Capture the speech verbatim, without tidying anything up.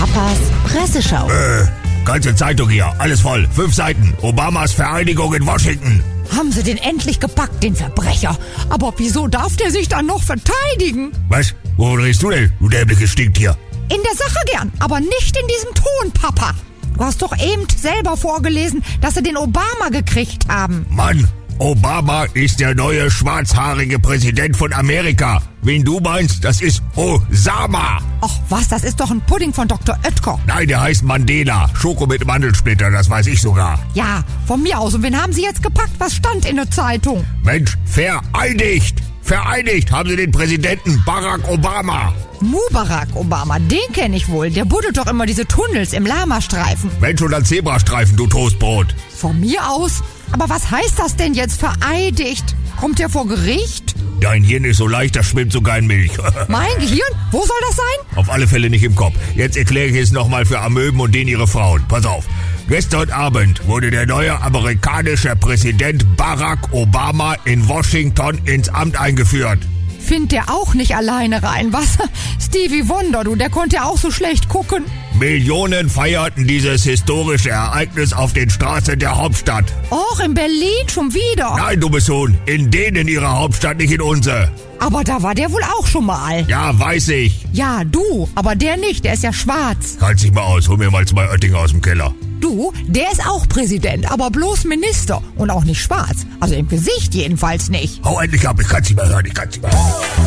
Papas Presseschau. Äh, ganze Zeitung hier, alles voll. Fünf Seiten. Obamas Vereidigung in Washington. Haben sie den endlich gepackt, den Verbrecher? Aber wieso darf der sich dann noch verteidigen? Was? Wo redest du denn, du dämliches Stinktier? In der Sache gern, aber nicht in diesem Ton, Papa. Du hast doch eben selber vorgelesen, dass sie den Obama gekriegt haben. Mann, Obama ist der neue schwarzhaarige Präsident von Amerika. Wen du meinst, das ist Osama. Ach was, das ist doch ein Pudding von Doktor Oetker. Nein, der heißt Mandela. Schoko mit Mandelsplitter, das weiß ich sogar. Ja, von mir aus. Und wen haben sie jetzt gepackt? Was stand in der Zeitung? Mensch, vereinigt! Vereinigt haben sie den Präsidenten Barack Obama. Mubarak Obama, den kenne ich wohl. Der buddelt doch immer diese Tunnels im Lamastreifen. Mensch, und ein Zebrastreifen, du Toastbrot. Von mir aus? Aber was heißt das denn jetzt, vereidigt? Kommt der vor Gericht? Dein Hirn ist so leicht, das schwimmt sogar in Milch. Mein Gehirn? Wo soll das sein? Auf alle Fälle nicht im Kopf. Jetzt erkläre ich es nochmal für Amöben und denen ihre Frauen. Pass auf. Gestern Abend wurde der neue amerikanische Präsident Barack Obama in Washington ins Amt eingeführt. Findet der auch nicht alleine rein, was? Stevie Wonder, du, der konnte ja auch so schlecht gucken. Millionen feierten dieses historische Ereignis auf den Straßen der Hauptstadt. Och, in Berlin schon wieder. Nein, du Sohn, in denen ihrer Hauptstadt, nicht in unsere. Aber da war der wohl auch schon mal. Ja, weiß ich. Ja, du, aber der nicht, der ist ja schwarz. Halt dich mal aus, hol mir mal zwei Oettinger aus dem Keller. Du, der ist auch Präsident, aber bloß Minister und auch nicht schwarz. Also im Gesicht jedenfalls nicht. Hau endlich ab, ich kann's nicht mehr hören, ich kann's nicht mehr hören.